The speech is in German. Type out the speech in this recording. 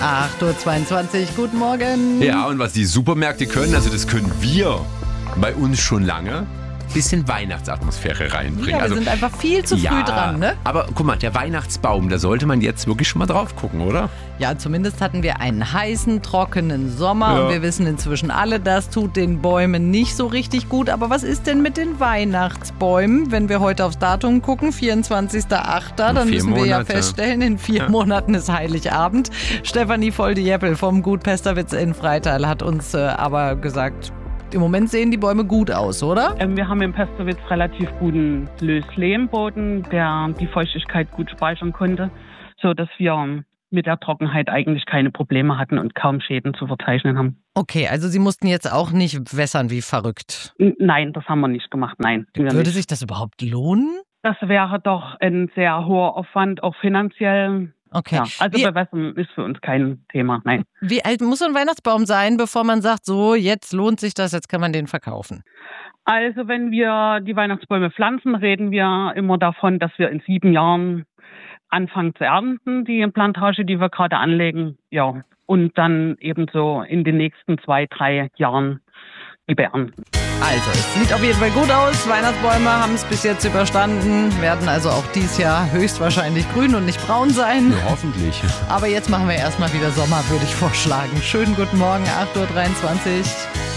8:22 Uhr, guten Morgen. Ja, und was die Supermärkte können, also das können wir bei uns schon lange, bisschen Weihnachtsatmosphäre reinbringen. Ja, wir sind einfach viel zu früh dran, ne? Aber guck mal, der Weihnachtsbaum, da sollte man jetzt wirklich schon mal drauf gucken, oder? Ja, zumindest hatten wir einen heißen, trockenen Sommer und wir wissen inzwischen alle, das tut den Bäumen nicht so richtig gut. Aber was ist denn mit den Weihnachtsbäumen? Wenn wir heute aufs Datum gucken, 24.08., dann müssen wir ja feststellen, in 4 Monaten ist Heiligabend. Stefanie Volde-Jeppel vom Gut Pesterwitz in Freital hat uns aber gesagt, im Moment sehen die Bäume gut aus, oder? Wir haben im Pesterwitz relativ guten Löslehmboden, der die Feuchtigkeit gut speichern konnte, sodass wir mit der Trockenheit eigentlich keine Probleme hatten und kaum Schäden zu verzeichnen haben. Okay, also Sie mussten jetzt auch nicht wässern wie verrückt. Nein, das haben wir nicht gemacht, nein. Würde sich das überhaupt lohnen? Das wäre doch ein sehr hoher Aufwand, auch finanziell. Okay. Ja, also bewässern ist für uns kein Thema, nein. Wie alt muss so ein Weihnachtsbaum sein, bevor man sagt, so, jetzt lohnt sich das, jetzt kann man den verkaufen? Also wenn wir die Weihnachtsbäume pflanzen, reden wir immer davon, dass wir in 7 Jahren anfangen zu ernten, die Plantage, die wir gerade anlegen. Ja, und dann ebenso in den nächsten 2, 3 Jahren die beernten. Also, es sieht auf jeden Fall gut aus. Weihnachtsbäume haben es bis jetzt überstanden, werden also auch dieses Jahr höchstwahrscheinlich grün und nicht braun sein. Ja, hoffentlich. Aber jetzt machen wir erstmal wieder Sommer, würde ich vorschlagen. Schönen guten Morgen, 8:23 Uhr.